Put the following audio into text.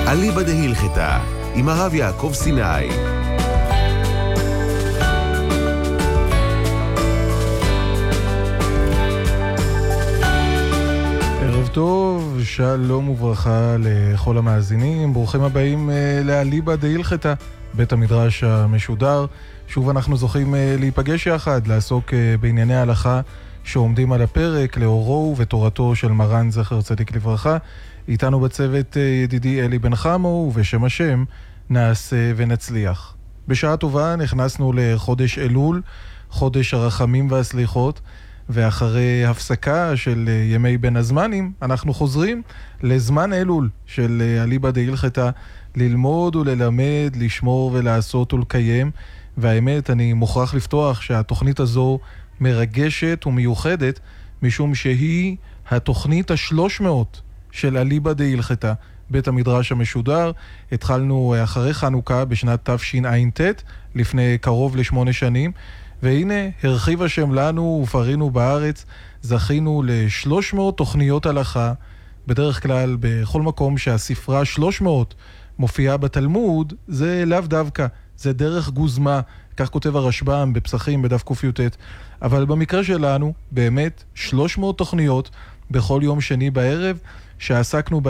אליבא דהילכתא, עם הרב יעקב סיני. ערב טוב, שלום וברכה לכל המאזינים, ברוכים הבאים לאליבא דהילכתא, בית המדרש המשודר. שוב אנחנו זוכים להיפגש יחד, לעסוק בענייני ההלכה שעומדים על הפרק, לאורו ותורתו של מרן זכר צדיק לברכה. איתנו בצוות ידידי אלי בן חמו, ובשם השם נעשה ונצליח. בשעה טובה נכנסנו לחודש אלול, חודש הרחמים והסליחות, ואחרי הפסקה של ימי בין הזמנים, אנחנו חוזרים לזמן אלול של אליבא דהילכתא, ללמוד וללמד, לשמור ולעשות ולקיים. והאמת, אני מוכרח לפתוח שהתוכנית הזו מרגשת ומיוחדת, משום שהיא התוכנית ה-300 של אליבא דהילכתא, בית המדרש המשודר. התחלנו אחרי חנוכה בשנת תשע"ט, לפני קרוב ל8 שנים, והנה הרחיב השם לנו ופרינו בארץ, זכינו ל300 תוכניות הלכה. בדרך כלל בכל מקום שהספרה 300 מופיעה בתלמוד, זה לאו דווקא, זה דרך גוזמה, כך כותב הרשב"ם בפסחים בדף ק"ט. אבל במקרה שלנו באמת 300 תוכניות בכל יום שני בערב שעסקנו